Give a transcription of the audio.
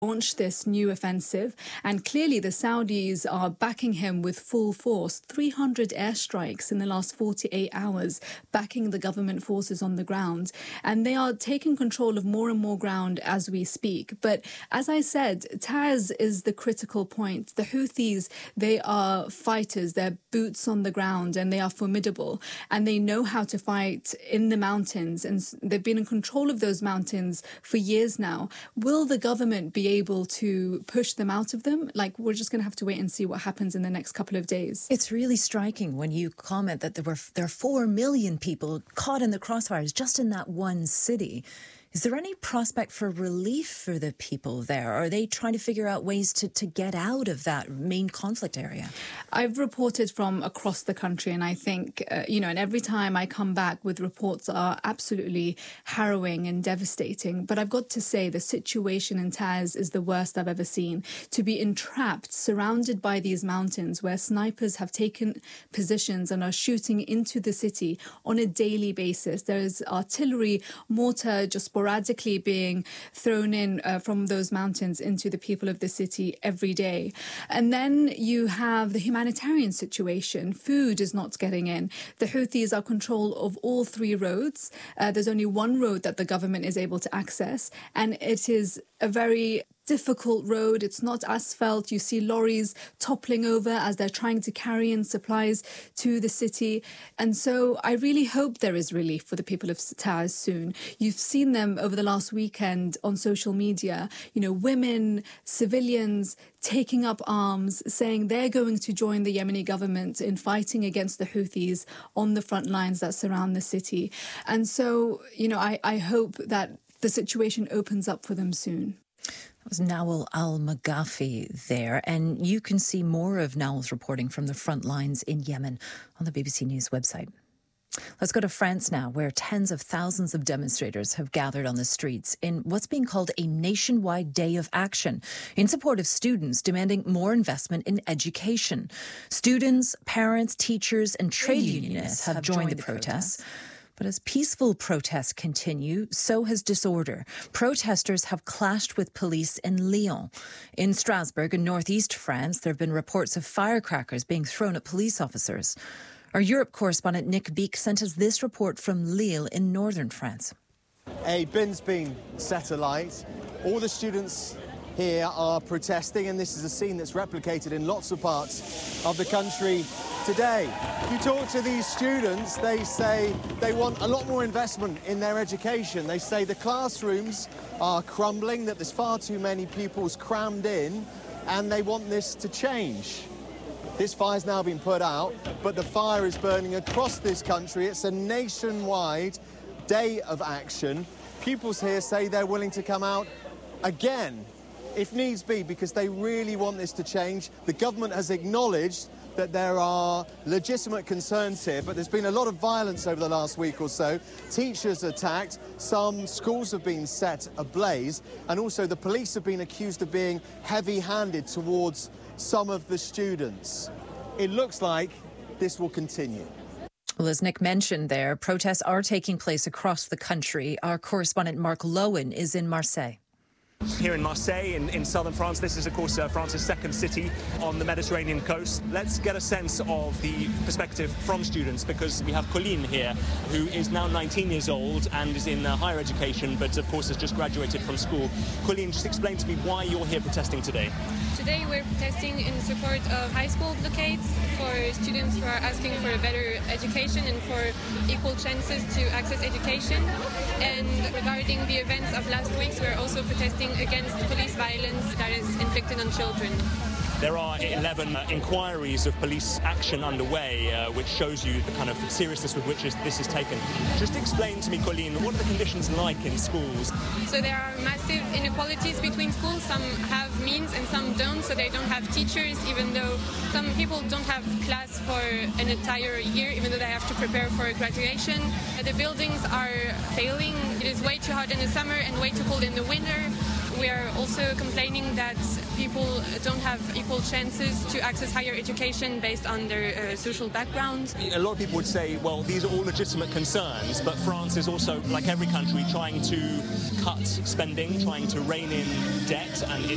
launched this new offensive, and clearly the Saudis are backing him with full force. 300 airstrikes in the last 48 hours, backing the government forces on the ground. And they are taking control of more and more ground as we speak. But as I said, Taiz is the critical point. The Houthis, they are fighters, they're boots on the ground, and they are formidable. And they know how to fight in the mountains, and they've been in control of those mountains for years now. Will the government be able to push them out of them? Like, we're just going to have to wait and see what happens in the next couple of days. It's really striking when you comment that there are 4 million people caught in the crossfires just in that one city. Is there any prospect for relief for the people there? Are they trying to figure out ways to get out of that main conflict area? I've reported from across the country, and I think, and every time I come back with reports are absolutely harrowing and devastating. But I've got to say the situation in Taiz is the worst I've ever seen. To be entrapped, surrounded by these mountains where snipers have taken positions and are shooting into the city on a daily basis. There is artillery, mortar, just sporadically being thrown in from those mountains into the people of the city every day. And then you have the humanitarian situation. Food is not getting in. The Houthis are control of all 3 roads. There's only one road that the government is able to access, and it is a very difficult road. It's not asphalt. You see lorries toppling over as they're trying to carry in supplies to the city. And so I really hope there is relief for the people of Taiz soon. You've seen them over the last weekend on social media, women, civilians taking up arms, saying they're going to join the Yemeni government in fighting against the Houthis on the front lines that surround the city. And so, I hope that the situation opens up for them soon. That was Nawal Al-Maghafi there, and you can see more of Nawal's reporting from the front lines in Yemen on the BBC News website. Let's go to France now, where tens of thousands of demonstrators have gathered on the streets in what's being called a nationwide day of action in support of students demanding more investment in education. Students, parents, teachers and trade unionists have joined the protests. But as peaceful protests continue, so has disorder. Protesters have clashed with police in Lyon. In Strasbourg, in northeast France, there have been reports of firecrackers being thrown at police officers. Our Europe correspondent Nick Beek sent us this report from Lille in northern France. A bin's been set alight. All the students here are protesting, and this is a scene that's replicated in lots of parts of the country today. If you talk to these students, they say they want a lot more investment in their education. They say the classrooms are crumbling, that there's far too many pupils crammed in, and they want this to change. This fire's now been put out, but the fire is burning across this country. It's a nationwide day of action. Pupils here say they're willing to come out again, if needs be, because they really want this to change. The government has acknowledged that there are legitimate concerns here, but there's been a lot of violence over the last week or so. Teachers attacked, some schools have been set ablaze, and also the police have been accused of being heavy-handed towards some of the students. It looks like this will continue. Well, as Nick mentioned there, protests are taking place across the country. Our correspondent Mark Lowen is in Marseille. Here in Marseille, in southern France. This is, of course, France's second city on the Mediterranean coast. Let's get a sense of the perspective from students, because we have Colline here, who is now 19 years old and is in higher education, but, of course, has just graduated from school. Colline, just explain to me why you're here protesting today. Today we're protesting in support of high school blockades for students who are asking for a better education and for equal chances to access education. And regarding the events of last week, we're also protesting against police violence that is inflicted on children. There are 11 inquiries of police action underway, which shows you the kind of seriousness with which this is taken. Just explain to me, Colline, what are the conditions like in schools? So there are massive inequalities between schools. Some have means and some don't, so they don't have teachers, even though some people don't have class for an entire year, even though they have to prepare for graduation. The buildings are failing. It is way too hot in the summer and way too cold in the winter. We are also complaining that people don't have equal chances to access higher education based on their social background. A lot of people would say, well, these are all legitimate concerns, but France is also, like every country, trying to cut spending, trying to rein in debt, and